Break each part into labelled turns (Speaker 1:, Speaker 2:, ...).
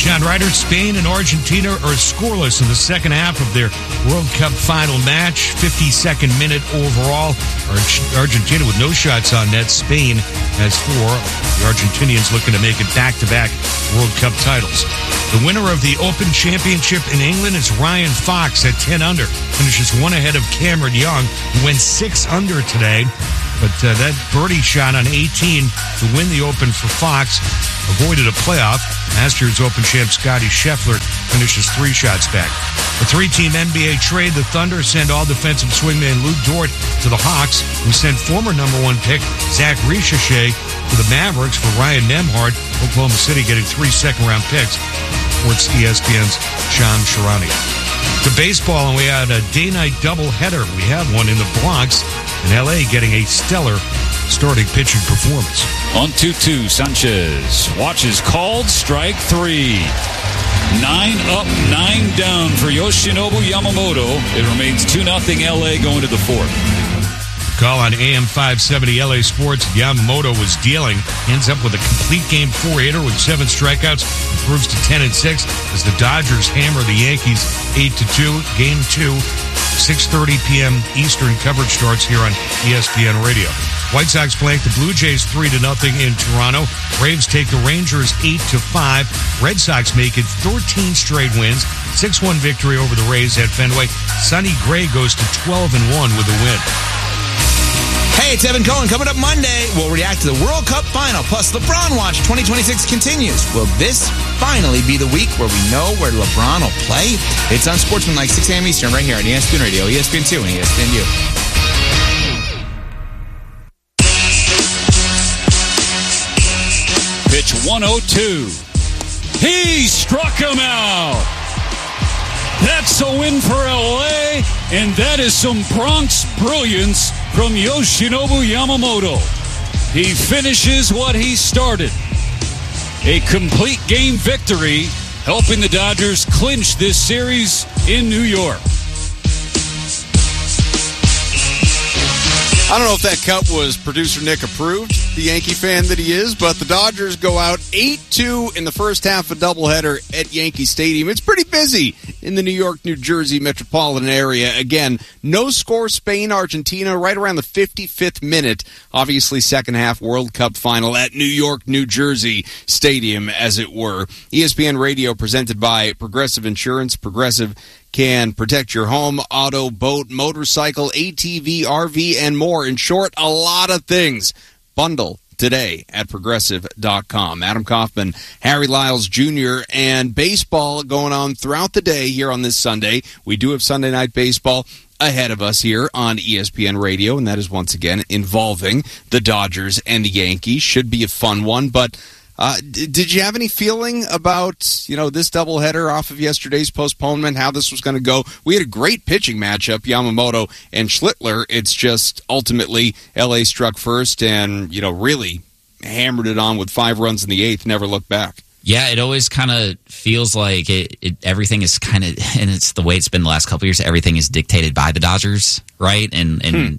Speaker 1: John Ryder. Spain and Argentina are scoreless in the second half of their World Cup final match. 52nd minute overall. Argentina with no shots on net. Spain has 4. The Argentinians looking to make it back-to-back World Cup titles. The winner of the Open Championship in England is Ryan Fox at 10 under. Finishes 1 ahead of Cameron Young, who went 6 under today. But that birdie shot on 18 to win the Open for Fox avoided a playoff. Last year's Open champ Scottie Scheffler finishes 3 shots back. A 3-team NBA trade, the Thunder send all defensive swingman Lou Dort to the Hawks, who sent former number 1 pick Zach Richache to the Mavericks for Ryan Nembhard. Oklahoma City getting 3 second-round picks. Reports ESPN's Sean Sharani. To baseball, and we had a day-night doubleheader. We had one in the Bronx, and L.A. getting a stellar starting pitching performance.
Speaker 2: On 2-2, Sanchez. Watch is called, strike 3. 9 up, 9 down for Yoshinobu Yamamoto. It remains 2-0 L.A. going to the 4th.
Speaker 1: Call on AM 570 LA Sports. Yamamoto was dealing. Ends up with a complete game 4-hitter with 7 strikeouts. Improves to 10-6 as the Dodgers hammer the Yankees 8-2. Game 2, 6:30 p.m. Eastern coverage starts here on ESPN Radio. White Sox blank the Blue Jays 3-0 in Toronto. Braves take the Rangers 8-5. Red Sox make it 13 straight wins. 6-1 victory over the Rays at Fenway. Sonny Gray goes to 12-1 with a win.
Speaker 3: Hey, it's Evan Cohen. Coming up Monday, we'll react to the World Cup final. Plus, LeBron Watch 2026 continues. Will this finally be the week where we know where LeBron will play? It's on Sportsmanlike, 6 a.m. Eastern, right here on ESPN Radio, ESPN2, and ESPNU.
Speaker 2: Pitch 102. He struck him out. That's a win for L.A., and that is some Bronx brilliance from Yoshinobu Yamamoto. He finishes what he started. A complete game victory, helping the Dodgers clinch this series in New York.
Speaker 4: I don't know if that cut was producer Nick approved, the Yankee fan that he is, but the Dodgers go out 8-2 in the first half of doubleheader at Yankee Stadium. It's pretty busy in the New York, New Jersey metropolitan area. Again, no score, Spain, Argentina, right around the 55th minute. Obviously, second half World Cup final at New York, New Jersey Stadium, as it were. ESPN Radio presented by Progressive Insurance. Progressive can protect your home, auto, boat, motorcycle, ATV, RV, and more. In short, a lot of things. Bundle today at Progressive.com. Adam Kaufman, Harry Lyles Jr., and baseball going on throughout the day here on this Sunday. We do have Sunday Night Baseball ahead of us here on ESPN Radio, and that is once again involving the Dodgers and the Yankees. Should be a fun one, but did you have any feeling about, this doubleheader off of yesterday's postponement, how this was going to go? We had a great pitching matchup, Yamamoto and Schlittler. It's just ultimately L.A. struck first and, really hammered it on with 5 runs in the 8th, never looked back.
Speaker 5: Yeah, it always kind of feels like everything is kind of, and it's the way it's been the last couple of years, everything is dictated by the Dodgers, right? And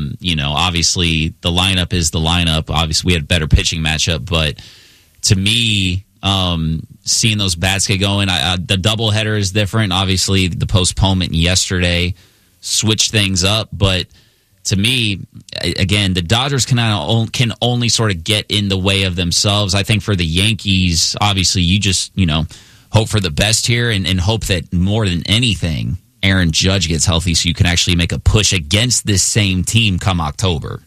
Speaker 5: obviously the lineup is the lineup. Obviously we had a better pitching matchup, but to me, seeing those bats get going, the doubleheader is different. Obviously, the postponement yesterday switched things up. But to me, again, the Dodgers can only sort of get in the way of themselves. I think for the Yankees, obviously, you just hope for the best here and hope that more than anything, Aaron Judge gets healthy so you can actually make a push against this same team come October.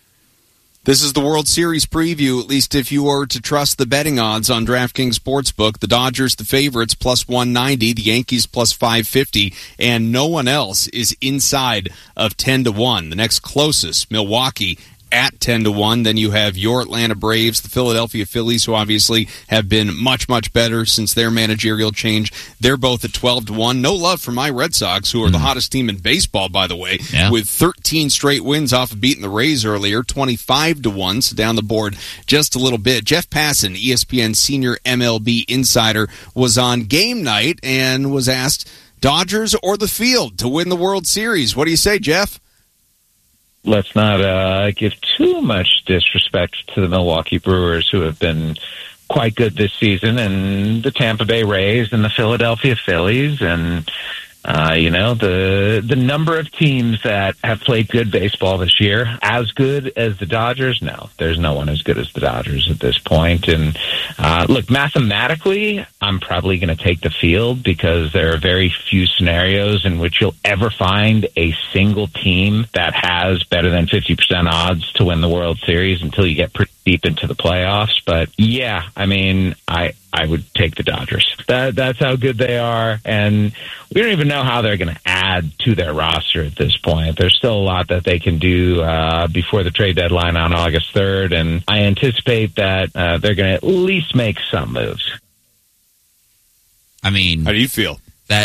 Speaker 4: This is the World Series preview, at least if you were to trust the betting odds on DraftKings Sportsbook. The Dodgers, the favorites, plus 190, the Yankees, plus 550, and no one else is inside of 10-1. The next closest, Milwaukee, at 10-1. Then you have your Atlanta Braves, the Philadelphia Phillies, who obviously have been much, much better since their managerial change. They're both at 12-1. No love for my Red Sox, who are the hottest team in baseball, by the way, with 13 straight wins off of beating the Rays earlier, 25-1, so down the board just a little bit. Jeff Passan, ESPN senior MLB insider, was on game night and was asked, Dodgers or the field to win the World Series. What do you say, Jeff?
Speaker 6: Let's not give too much disrespect to the Milwaukee Brewers, who have been quite good this season, and the Tampa Bay Rays and the Philadelphia Phillies, and the number of teams that have played good baseball this year, as good as the Dodgers. No, there's no one as good as the Dodgers at this point. And look, mathematically, I'm probably going to take the field because there are very few scenarios in which you'll ever find a single team that has better than 50% odds to win the World Series until you get pretty deep into the playoffs. But yeah, I mean, I would take the Dodgers. That's how good they are. And we don't even know how they're going to add to their roster at this point. There's still a lot that they can do before the trade deadline on August 3rd. And I anticipate that they're going to at least make some moves.
Speaker 5: I mean,
Speaker 4: how do you feel?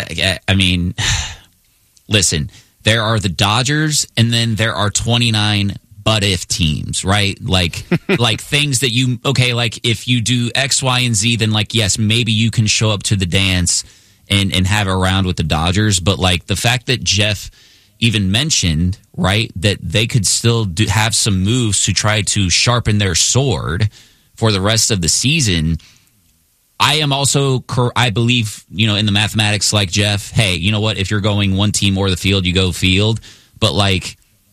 Speaker 5: Listen, there are the Dodgers, and then there are 29 but if teams, right? Like things that like if you do X, Y, and Z, then like, yes, maybe you can show up to the dance and have a round with the Dodgers. But like the fact that Jeff even mentioned, right, that they could still have some moves to try to sharpen their sword for the rest of the season. I am also, I believe, in the mathematics like Jeff, hey, you know what? If you're going one team or the field, you go field. But like,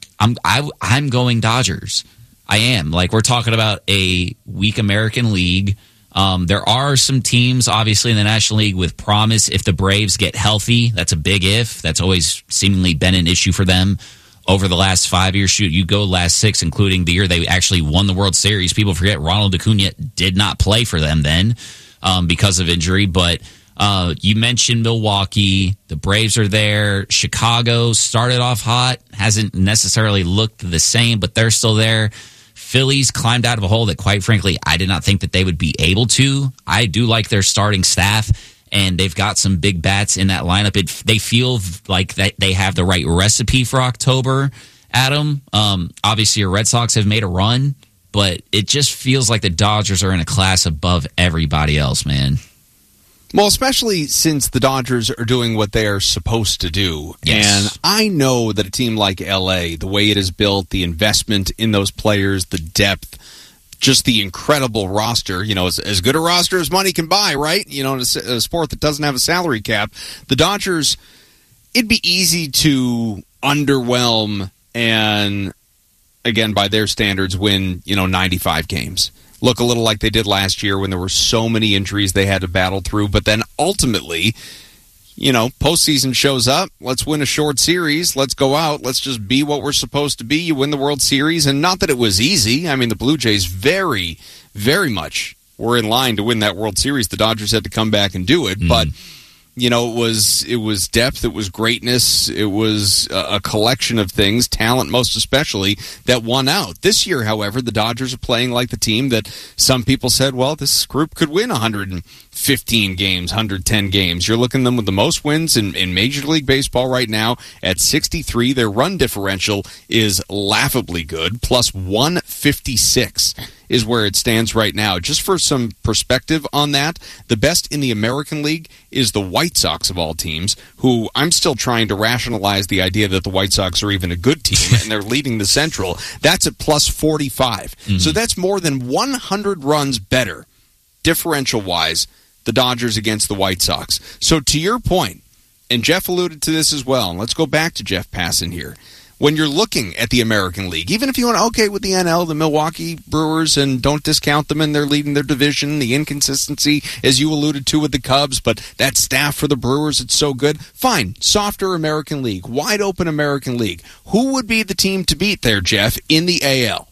Speaker 5: I'm going Dodgers. I am. Like, we're talking about a weak American League. There are some teams, obviously, in the National League with promise. If the Braves get healthy, that's a big if. That's always seemingly been an issue for them over the last 5 years. Shoot, you go last 6, including the year they actually won the World Series. People forget Ronald Acuna did not play for them then because of injury. But you mentioned Milwaukee. The Braves are there. Chicago started off hot. Hasn't necessarily looked the same, but they're still there. Phillies climbed out of a hole that, quite frankly, I did not think that they would be able to. I do like their starting staff, and they've got some big bats in that lineup. They feel like that they have the right recipe for October, Adam. Obviously, your Red Sox have made a run, but it just feels like the Dodgers are in a class above everybody else, man.
Speaker 4: Well, especially since the Dodgers are doing what they are supposed to do.
Speaker 5: Yes.
Speaker 4: And I know that a team like LA, the way it is built, the investment in those players, the depth, just the incredible roster, as good a roster as money can buy, right? In a sport that doesn't have a salary cap. The Dodgers, it'd be easy to underwhelm and, again, by their standards, win, 95 games. Look a little like they did last year when there were so many injuries they had to battle through. But then ultimately, postseason shows up. Let's win a short series. Let's go out. Let's just be what we're supposed to be. You win the World Series. And not that it was easy. I mean, the Blue Jays very, very much were in line to win that World Series. The Dodgers had to come back and do it. But it was depth, it was greatness, it was a collection of things, talent most especially, that won out. This year, however, the Dodgers are playing like the team that some people said, well, this group could win 115 games, 110 games. You're looking at them with the most wins in Major League Baseball right now at 63. Their run differential is laughably good, plus 156 is where it stands right now. Just for some perspective on that, the best in the American League is the White Sox of all teams, who I'm still trying to rationalize the idea that the White Sox are even a good team, and they're leading the Central. That's at plus 45. Mm-hmm. So that's more than 100 runs better, differential-wise, the Dodgers against the White Sox. So to your point, and Jeff alluded to this as well, and let's go back to Jeff Passan here. When you're looking at the American League, even if you want with the NL, the Milwaukee Brewers, and don't discount them, and they're leading their division, the inconsistency, as you alluded to with the Cubs, but that staff for the Brewers, it's so good. Fine, softer American League, wide open American League. Who would be the team to beat there, Jeff, in the AL?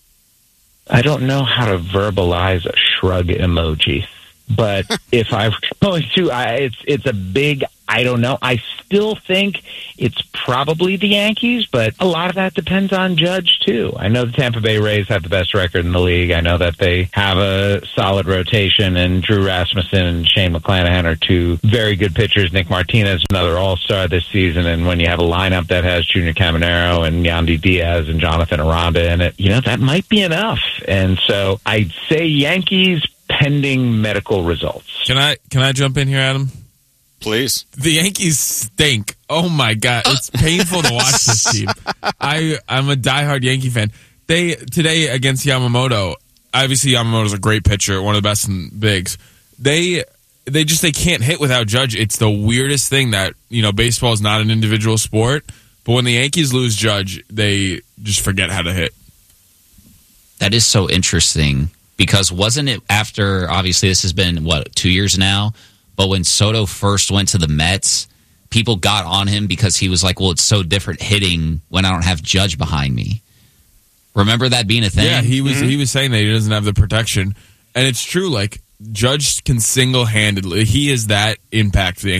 Speaker 6: I don't know how to verbalize a shrug emoji, but if I were going to, it's a big I don't know. I still think it's probably the Yankees, but a lot of that depends on Judge, too. I know the Tampa Bay Rays have the best record in the league. I know that they have a solid rotation, and Drew Rasmussen and Shane McClanahan are two very good pitchers. Nick Martinez, another all-star this season, and when you have a lineup that has Junior Caminero and Yandy Diaz and Jonathan Aranda in it, that might be enough. And so I'd say Yankees pending medical results.
Speaker 7: Can I jump in here, Adam?
Speaker 4: Please.
Speaker 7: The Yankees stink. Oh, my God. It's painful to watch this team. I'm a diehard Yankee fan. Today against Yamamoto, obviously Yamamoto's a great pitcher, one of the best in bigs. They can't hit without Judge. It's the weirdest thing that, baseball is not an individual sport, but when the Yankees lose Judge, they just forget how to hit.
Speaker 5: That is so interesting because wasn't it after, obviously this has been, 2 years now, but when Soto first went to the Mets, people got on him because he was like, well, it's so different hitting when I don't have Judge behind me. Remember that being a thing?
Speaker 7: Yeah, he was saying that he doesn't have the protection. And it's true, like, Judge can single-handedly, he is that impact the